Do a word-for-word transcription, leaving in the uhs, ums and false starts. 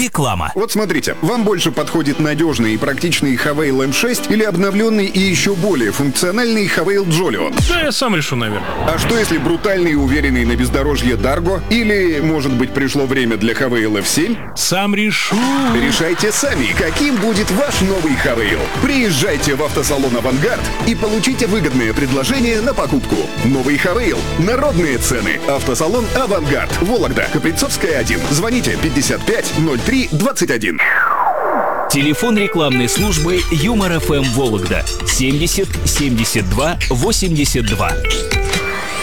Реклама. Вот смотрите, вам больше подходит надежный и практичный Хавейл эм шесть или обновленный и еще более функциональный Хавейл Джолио? Да, я сам решу, наверное. А что если брутальный и уверенный на бездорожье Дарго? Или, может быть, пришло время для Хавейл эф семь? Сам решу. Решайте сами, каким будет ваш новый Хавейл. Приезжайте в автосалон «Авангард» и получите выгодное предложение на покупку. Новый Хавейл. Народные цены. Автосалон «Авангард». Вологда. Каприцовская, один. Звоните пятьдесят пять ноль три двадцать один. Телефон рекламной службы Юмор эф эм Вологда семьдесят семьдесят два восемьдесят два.